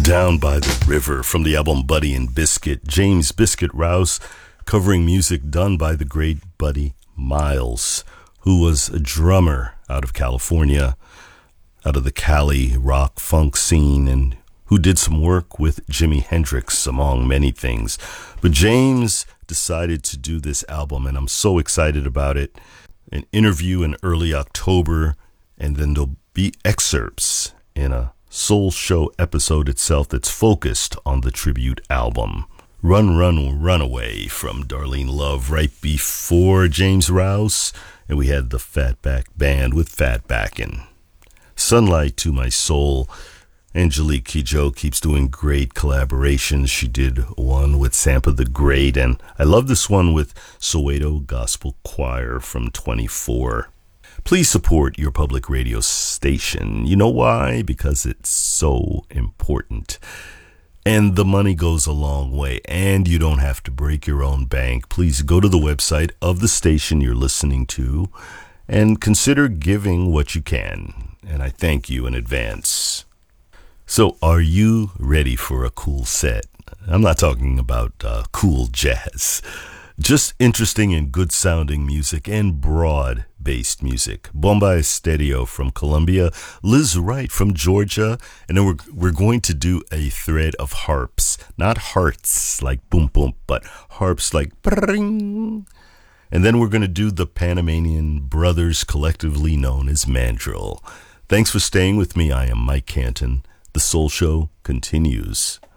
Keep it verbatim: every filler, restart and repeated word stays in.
Down by the River from the album Buddy and Biscuit. James Biscuit Rouse covering music done by the great Buddy Miles, who was a drummer out of California, out of the Cali rock funk scene, and who did some work with Jimi Hendrix, among many things. But James decided to do this album, and I'm so excited about it. An interview in early October, and then there'll be excerpts in a Soul Show episode itself that's focused on the tribute album. Run, Run, Runaway from Darlene Love right before James Rouse, and we had the Fatback Band with Fatbackin'. Sunlight to My Soul. Angelique Kidjo keeps doing great collaborations. She did one with Sampa the Great, and I love this one with Soweto Gospel Choir from twenty-four. Please support your public radio station. You know why? Because it's so important. And the money goes a long way, and you don't have to break your own bank. Please go to the website of the station you're listening to and consider giving what you can. And I thank you in advance. So, are you ready for a cool set? I'm not talking about uh, cool jazz. Just interesting and good sounding music and broad based music. Bomba Estéreo from Colombia, Liz Wright from Georgia, and then we're we're going to do a thread of harps, not hearts like boom boom, but harps like pring. And then we're going to do the Panamanian brothers, collectively known as Mandrill. Thanks for staying with me. I am Mike Canton. The Soul Show continues.